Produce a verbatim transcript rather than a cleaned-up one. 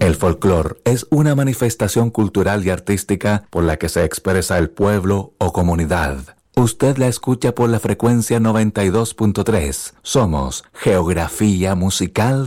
El folclore es una manifestación cultural y artística por la que se expresa el pueblo o comunidad. Usted la escucha por la frecuencia noventa y dos punto tres. Somos Geografía Musical